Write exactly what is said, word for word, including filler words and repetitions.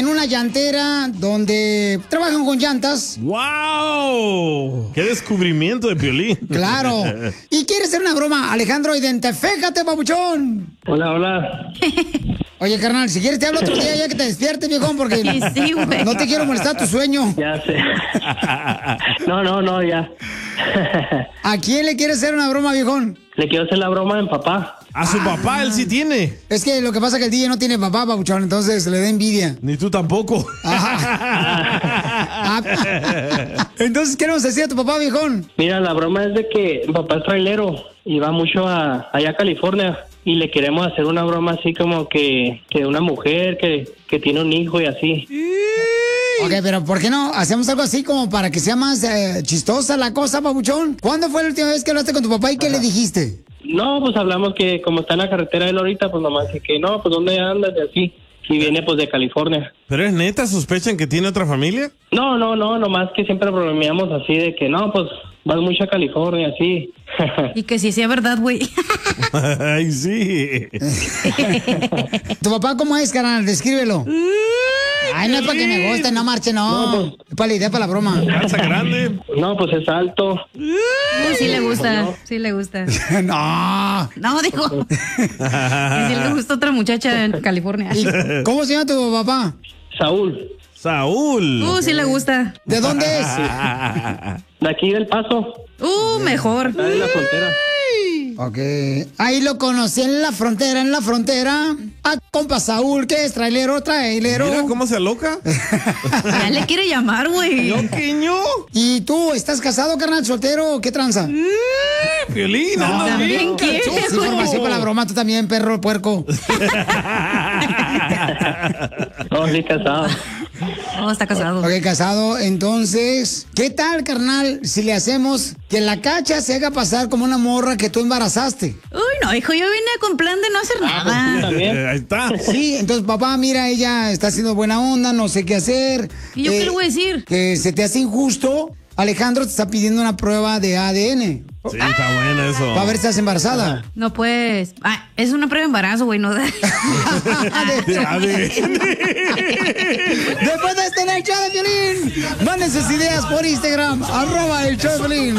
en una llantera donde trabajan con llantas. ¡Wow! ¡Qué descubrimiento de Piolín! Claro. Y quiere hacer una broma, Alejandro, identifícate, papuchón. Hola, hola. Oye, carnal, si quieres te hablo otro día ya que te despiertes, viejón, porque Sí, güey. no te quiero molestar tu sueño. Ya sé. No, no, no, ya. ¿A quién le quieres hacer una broma, viejón? Le quiero hacer la broma a mi papá. A su papá, él sí tiene. Es que lo que pasa es que el D J no tiene papá, papuchón, entonces le da envidia. Ni tú tampoco. Ah, entonces, ¿qué nos decía tu papá, viejón? Mira, la broma es de que mi papá es trailero y va mucho a, allá a California. Y le queremos hacer una broma así como que, que una mujer que, que tiene un hijo y así. Ok, pero ¿por qué no hacemos algo así como para que sea más eh, chistosa la cosa, papuchón? ¿Cuándo fue la última vez que hablaste con tu papá y qué le dijiste? No, pues hablamos que como está en la carretera él ahorita, pues nomás que, que no, pues ¿dónde andas? Y así. Y viene pues de California. ¿Pero es neta? ¿Sospechan que tiene otra familia? No, no, no, nomás que siempre bromeamos así de que no, pues vas mucho a California, así. Y que si sea verdad, güey. Ay, sí. ¿Tu papá cómo es, carnal? Descríbelo. Ay, no es para que me guste, no marche, no. No, Es para la idea, para la broma. Casa grande. No, pues es alto. Uh, sí le gusta, sí le gusta. No. No, digo. Que sí le gusta otra muchacha en California. ¿Cómo se llama tu papá? Saúl. Saúl. Uh, sí le gusta. ¿De dónde es? De aquí del Paso. Uh, mejor. Está en la frontera. Ok. Ahí lo conocí en la frontera, en la frontera. Ah, compa Saúl, ¿qué es? ¿Trailero? ¿Trailero? Mira cómo se aloca. Ya le quiere llamar, güey. Yo, queño. ¿Y tú, estás casado, carnal, soltero? ¿Qué tranza? Piolín, No, andas también bien quiere, cachoso. Sí, información para la broma, tú también, perro puerco. No, sí, casado. No, está casado. Ok, casado. Entonces, ¿qué tal, carnal, si le hacemos que la Cacha se haga pasar como una morra que tú embarazaste? Uy, no, hijo, yo vine con plan de no hacer Ah, pues tú nada. también. Eh, ahí está. Sí, entonces, papá, mira, ella está haciendo buena onda, no sé qué hacer. ¿Y yo Eh, qué le voy a decir? Que se te hace injusto. Alejandro te está pidiendo una prueba de A D N Sí, está bueno eso. para ver si estás embarazada. No, pues. Ah, es una prueba de embarazo, güey, no da. A ver. Después de este en el show de Piolín, manden sus ideas por Instagram, arroba el show de Piolín.